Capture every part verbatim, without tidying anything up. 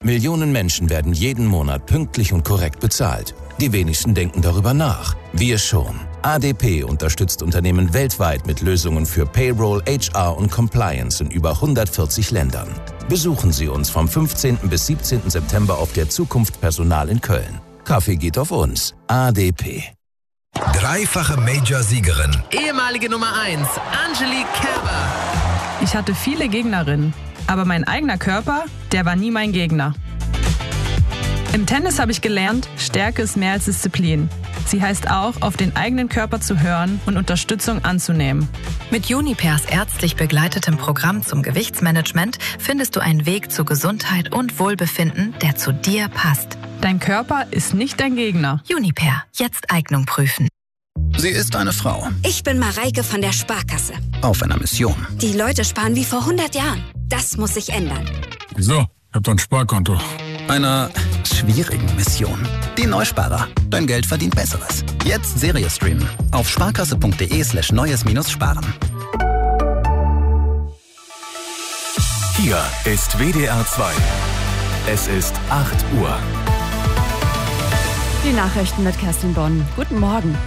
Millionen Menschen werden jeden Monat pünktlich und korrekt bezahlt. Die wenigsten denken darüber nach. Wir schon. A D P unterstützt Unternehmen weltweit mit Lösungen für Payroll, H R und Compliance in über hundertvierzig Ländern. Besuchen Sie uns vom fünfzehnten bis siebzehnten September auf der Zukunft Personal in Köln. Kaffee geht auf uns. A D P. Dreifache Major-Siegerin. Ehemalige Nummer eins, Angelique Kerber. Ich hatte viele Gegnerinnen, aber mein eigener Körper, der war nie mein Gegner. Im Tennis habe ich gelernt, Stärke ist mehr als Disziplin. Sie heißt auch, auf den eigenen Körper zu hören und Unterstützung anzunehmen. Mit Junipers ärztlich begleitetem Programm zum Gewichtsmanagement findest du einen Weg zu Gesundheit und Wohlbefinden, der zu dir passt. Dein Körper ist nicht dein Gegner. Juniper, jetzt Eignung prüfen. Sie ist eine Frau. Ich bin Mareike von der Sparkasse. Auf einer Mission. Die Leute sparen wie vor hundert Jahren. Das muss sich ändern. Wieso? Ich hab doch ein Sparkonto. Einer schwierigen Mission. Die Neusparer. Dein Geld verdient Besseres. Jetzt Serie streamen. Auf sparkasse.de slash neues minus sparen. Hier ist W D R zwei. Es ist acht Uhr. Die Nachrichten mit Kerstin Bonn. Guten Morgen.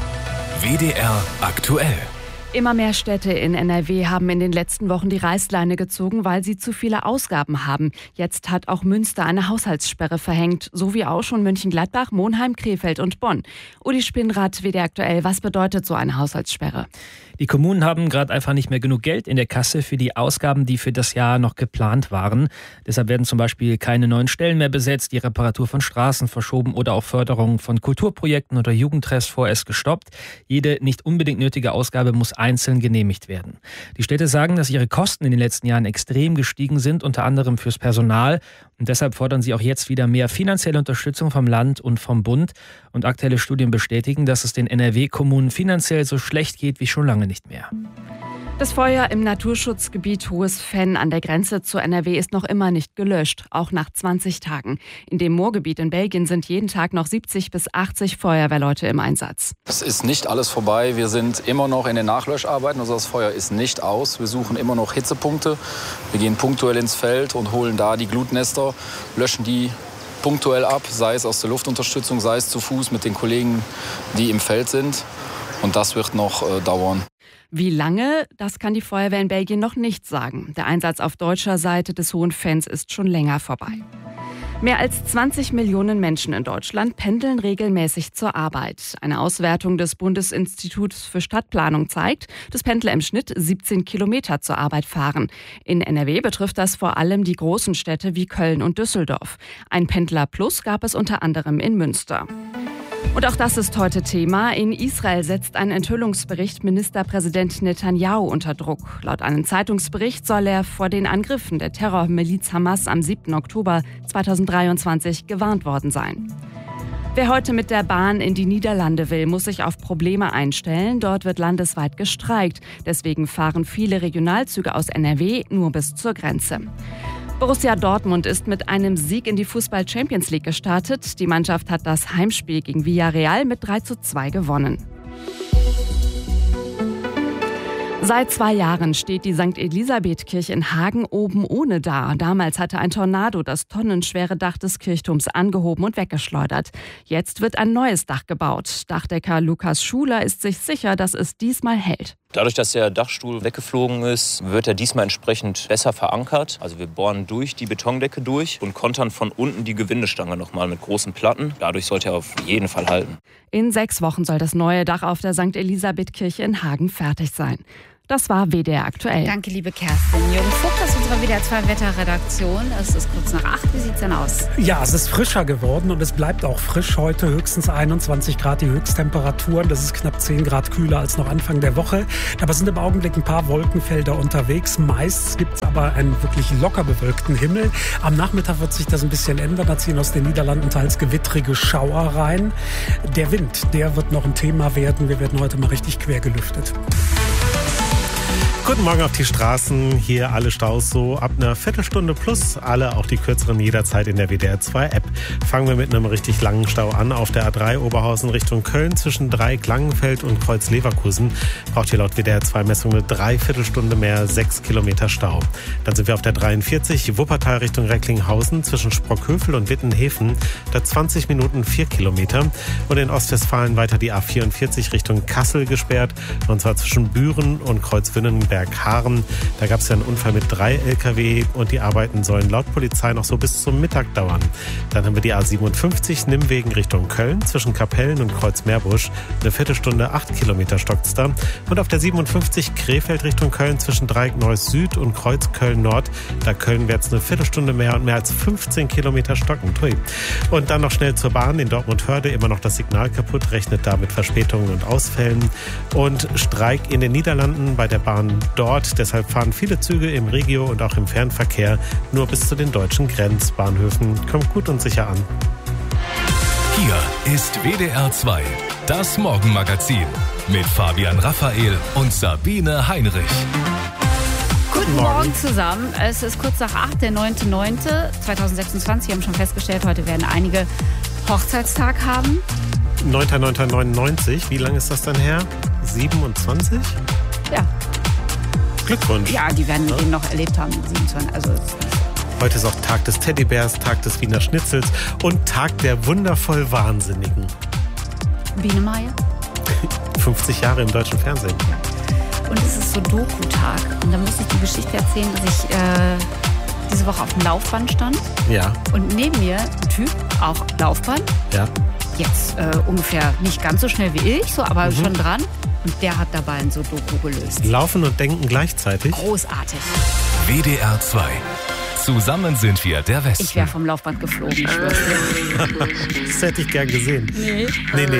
W D R aktuell. Immer mehr Städte in N R W haben in den letzten Wochen die Reißleine gezogen, weil sie zu viele Ausgaben haben. Jetzt hat auch Münster eine Haushaltssperre verhängt, so wie auch schon Mönchengladbach, Monheim, Krefeld und Bonn. Uli Spinnrad, W D R aktuell, was bedeutet so eine Haushaltssperre? Die Kommunen haben gerade einfach nicht mehr genug Geld in der Kasse für die Ausgaben, die für das Jahr noch geplant waren. Deshalb werden zum Beispiel keine neuen Stellen mehr besetzt, die Reparatur von Straßen verschoben oder auch Förderung von Kulturprojekten oder Jugendtreffs vorerst gestoppt. Jede nicht unbedingt nötige Ausgabe muss einzeln genehmigt werden. Die Städte sagen, dass ihre Kosten in den letzten Jahren extrem gestiegen sind, unter anderem fürs Personal. Und deshalb fordern sie auch jetzt wieder mehr finanzielle Unterstützung vom Land und vom Bund. Und aktuelle Studien bestätigen, dass es den N R W-Kommunen finanziell so schlecht geht wie schon lange nicht mehr. Das Feuer im Naturschutzgebiet Hohes Venn an der Grenze zu N R W ist noch immer nicht gelöscht, auch nach zwanzig Tagen. In dem Moorgebiet in Belgien sind jeden Tag noch siebzig bis achtzig Feuerwehrleute im Einsatz. Es ist nicht alles vorbei. Wir sind immer noch in den Nachlöscharbeiten. Also das Feuer ist nicht aus. Wir suchen immer noch Hitzepunkte. Wir gehen punktuell ins Feld und holen da die Glutnester, löschen die punktuell ab, sei es aus der Luftunterstützung, sei es zu Fuß mit den Kollegen, die im Feld sind. Und das wird noch äh, dauern. Wie lange, das kann die Feuerwehr in Belgien noch nicht sagen. Der Einsatz auf deutscher Seite des Hohen Venns ist schon länger vorbei. Mehr als zwanzig Millionen Menschen in Deutschland pendeln regelmäßig zur Arbeit. Eine Auswertung des Bundesinstituts für Stadtplanung zeigt, dass Pendler im Schnitt siebzehn Kilometer zur Arbeit fahren. In N R W betrifft das vor allem die großen Städte wie Köln und Düsseldorf. Ein Pendler Plus gab es unter anderem in Münster. Und auch das ist heute Thema. In Israel setzt ein Enthüllungsbericht Ministerpräsident Netanyahu unter Druck. Laut einem Zeitungsbericht soll er vor den Angriffen der Terrormiliz Hamas am siebten Oktober zweitausenddreiundzwanzig gewarnt worden sein. Wer heute mit der Bahn in die Niederlande will, muss sich auf Probleme einstellen. Dort wird landesweit gestreikt. Deswegen fahren viele Regionalzüge aus N R W nur bis zur Grenze. Borussia Dortmund ist mit einem Sieg in die Fußball-Champions League gestartet. Die Mannschaft hat das Heimspiel gegen Villarreal mit drei zu zwei gewonnen. Seit zwei Jahren steht die Sankt Elisabeth-Kirche in Hagen oben ohne da. Damals hatte ein Tornado das tonnenschwere Dach des Kirchturms angehoben und weggeschleudert. Jetzt wird ein neues Dach gebaut. Dachdecker Lukas Schuler ist sich sicher, dass es diesmal hält. Dadurch, dass der Dachstuhl weggeflogen ist, wird er diesmal entsprechend besser verankert. Also wir bohren durch die Betondecke durch und kontern von unten die Gewindestange nochmal mit großen Platten. Dadurch sollte er auf jeden Fall halten. In sechs Wochen soll das neue Dach auf der Sankt Elisabeth-Kirche in Hagen fertig sein. Das war W D R aktuell. Danke, liebe Kerstin. Jürgen Vogt aus unserer W D R zwei Wetterredaktion. Es ist kurz nach acht. Wie sieht es denn aus? Ja, es ist frischer geworden und es bleibt auch frisch heute. Höchstens einundzwanzig Grad die Höchsttemperaturen. Das ist knapp zehn Grad kühler als noch Anfang der Woche. Dabei sind im Augenblick ein paar Wolkenfelder unterwegs. Meist gibt es aber einen wirklich locker bewölkten Himmel. Am Nachmittag wird sich das ein bisschen ändern. Da ziehen aus den Niederlanden teils gewittrige Schauer rein. Der Wind, der wird noch ein Thema werden. Wir werden heute mal richtig quer gelüftet. Guten Morgen auf die Straßen. Hier alle Staus so ab einer Viertelstunde plus. Alle, auch die kürzeren, jederzeit in der W D R zwei App. Fangen wir mit einem richtig langen Stau an. Auf der A drei Oberhausen Richtung Köln zwischen Dreieck Langenfeld und Kreuz Leverkusen. Braucht hier laut W D R zwei Messung eine Dreiviertelstunde mehr, sechs Kilometer Stau. Dann sind wir auf der dreiundvierzig Wuppertal Richtung Recklinghausen zwischen Sprockhövel und Wittenhäfen. Da zwanzig Minuten, vier Kilometer. Und in Ostwestfalen weiter die A vierundvierzig Richtung Kassel gesperrt. Und zwar zwischen Büren und Kreuzwünnenberg-Haaren. Da gab es ja einen Unfall mit drei L K W und die Arbeiten sollen laut Polizei noch so bis zum Mittag dauern. Dann haben wir die A siebenundfünfzig Nimmwegen Richtung Köln zwischen Kapellen und Kreuzmeerbusch. Eine Viertelstunde, acht Kilometer stockt's da. Und auf der siebenundfünfzig Krefeld Richtung Köln zwischen Dreieck Neuss Süd und Kreuz Köln Nord. Da Köln wird's eine Viertelstunde mehr und mehr als fünfzehn Kilometer stockend. Hui. Und dann noch schnell zur Bahn in Dortmund-Hörde. Immer noch das Signal kaputt, rechnet da mit Verspätungen und Ausfällen. Und Streik in den Niederlanden bei der Bahn dort. Deshalb fahren viele Züge im Regio- und auch im Fernverkehr nur bis zu den deutschen Grenzbahnhöfen. Kommt gut und sicher an. Hier ist W D R zwei, das Morgenmagazin mit Fabian Raphael und Sabine Heinrich. Guten Morgen zusammen. Es ist kurz nach acht, der neunter neunter zweitausendsechsundzwanzig. Wir haben schon festgestellt, heute werden einige Hochzeitstag haben. neunter neunter neunundneunzig, wie lange ist das dann her? siebenundzwanzig? Ja. Glückwunsch. Ja, die werden ja. den noch erlebt haben, siebenundzwanzig. Also heute ist auch Tag des Teddybärs, Tag des Wiener Schnitzels und Tag der wundervoll Wahnsinnigen. Biene Meier? fünfzig Jahre im deutschen Fernsehen. Und es ist so Doku-Tag. Und da muss ich die Geschichte erzählen, dass ich äh, diese Woche auf dem Laufband stand. Ja. Und neben mir ein Typ, auch Laufband. Ja. Jetzt äh, ungefähr nicht ganz so schnell wie ich, so, aber mhm. schon dran. Und der hat dabei ein Sudoku gelöst. Laufen und denken gleichzeitig? Großartig. W D R zwei. Zusammen sind wir der Westen. Ich wäre vom Laufband geflogen, ich schwör's dir. Das hätte ich gern gesehen. Nee. Nee, nee.